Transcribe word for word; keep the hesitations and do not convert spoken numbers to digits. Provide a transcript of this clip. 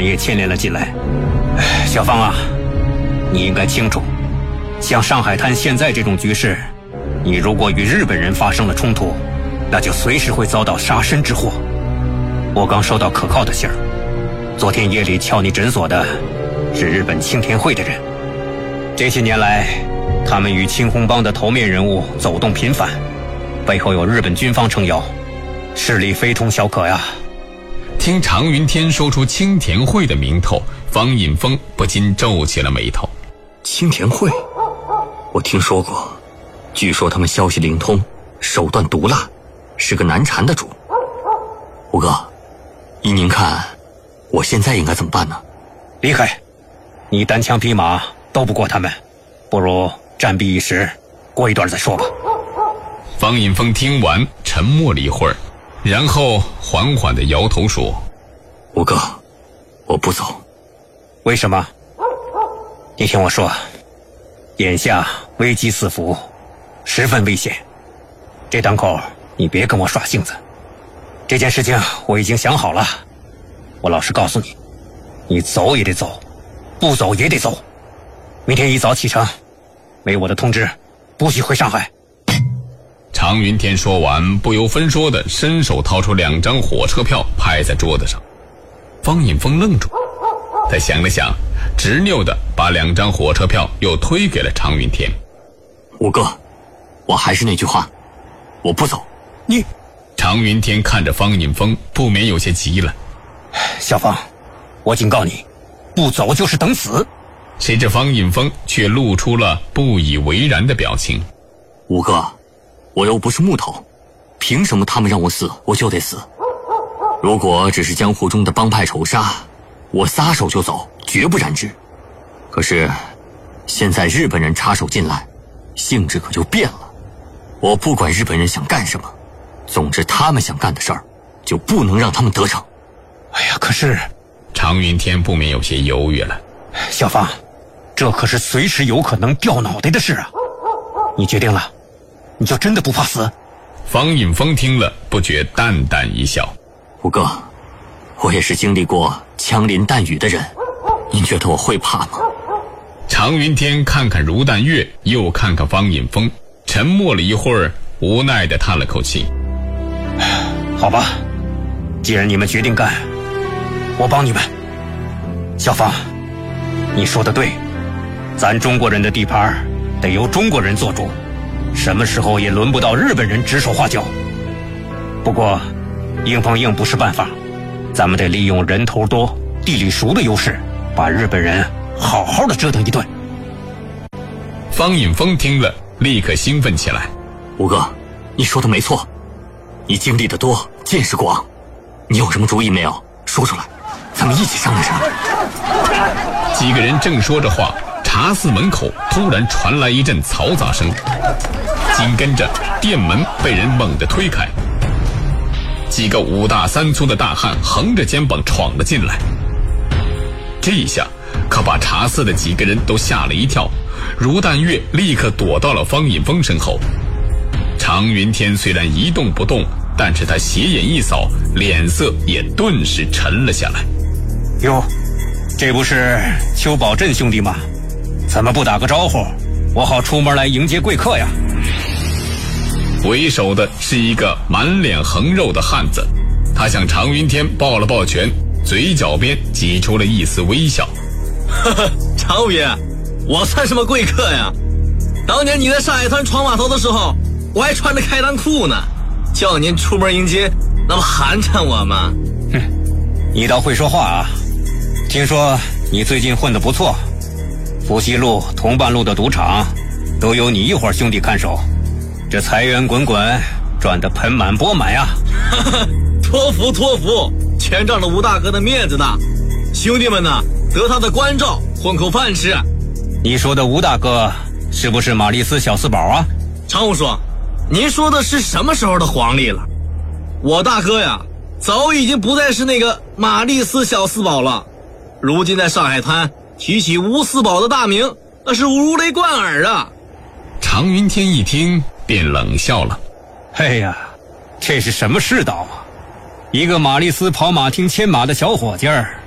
人也牵连了进来。小芳啊，你应该清楚，像上海滩现在这种局势，你如果与日本人发生了冲突，那就随时会遭到杀身之祸。我刚收到可靠的信儿，昨天夜里撬你诊所的是日本青田会的人。这些年来，他们与青红帮的头面人物走动频繁，背后有日本军方撑腰，势力非同小可呀。 听常云天说出青田会的名头，方引风不禁皱起了眉头。 青田会，我听说过，据说他们消息灵通，手段毒辣，是个难缠的主。吴哥，依您看，我现在应该怎么办呢？ 离开，你单枪匹马斗不过他们，不如暂避一时，过一段再说吧。 方引风听完沉默了一会儿，然后缓缓地摇头说： 吴哥，我不走。 为什么？你听我说，眼下危机四伏，十分危险，这当口你别跟我耍性子。这件事情我已经想好了，我老实告诉你，你走也得走，不走也得走。明天一早启程，没我的通知不许回上海。 常云天说完，不由分说的伸手掏出两张火车票拍在桌子上。方引风愣住，他想了想，执拗的把两张火车票又推给了常云天。 吴哥，我还是那句话，我不走。 你…… 常云天看着方引风，不免有些急了。 小芳，我警告你，不走就是等死。 谁知方引风却露出了不以为然的表情。 吴哥，我又不是木头，凭什么他们让我死我就得死？如果只是江湖中的帮派仇杀，我撒手就走，绝不染指。可是现在日本人插手进来，性质可就变了。我不管日本人想干什么，总之他们想干的事儿就不能让他们得逞。 哎呀，可是常云天不免有些犹豫了。 小芳，这可是随时有可能掉脑袋的事啊！你决定了，你就真的不怕死？ 方引风听了，不觉淡淡一笑。 吴哥，我也是经历过枪林弹雨的人，您觉得我会怕吗？ 常云天看看如淡月，又看看方引风，沉默了一会儿，无奈地叹了口气。 好吧，既然你们决定干，我帮你们。小芳，你说的对，咱中国人的地盘得由中国人做主，什么时候也轮不到日本人指手画脚。不过硬碰硬不是办法，咱们得利用人头多地理熟的优势，把日本人好好的折腾一顿。 方引风听了，立刻兴奋起来。 吴哥，你说的没错，你经历的多，见识广，你有什么主意没有？说出来，咱们一起商量商量。 几个人正说着话，茶肆门口突然传来一阵嘈杂声，紧跟着店门被人猛地推开，几个五大三粗的大汉横着肩膀闯了进来。这一下可把茶肆的几个人都吓了一跳，如淡月立刻躲到了方引风身后。常云天虽然一动不动，但是他斜眼一扫，脸色也顿时沉了下来。 哟，这不是邱宝振兄弟吗？怎么不打个招呼，我好出门来迎接贵客呀？ 为首的是一个满脸横肉的汉子，他向常云天抱了抱拳，嘴角边挤出了一丝微笑。 呵呵，常务爷，我算什么贵客呀？当年你在上海滩闯码头的时候，我还穿着开裆裤呢，叫您出门迎接，那不寒碜我吗？ 哼，你倒会说话啊！听说你最近混得不错，福西路、同伴路的赌场都由你一伙兄弟看守，这财源滚滚，赚得盆满钵满呀！ 托福托福，全仗着吴大哥的面子呢。兄弟们呢，得他的关照，混口饭吃。 你说的吴大哥是不是玛丽斯小四宝啊？ 常务说，您说的是什么时候的黄历了？我大哥呀，早已经不再是那个玛丽斯小四宝了。如今在上海滩提起吴四宝的大名，那是如雷贯耳啊！ 常云天一听便冷笑了。 哎呀，这是什么世道啊？一个玛丽斯跑马厅牵马的小伙计儿，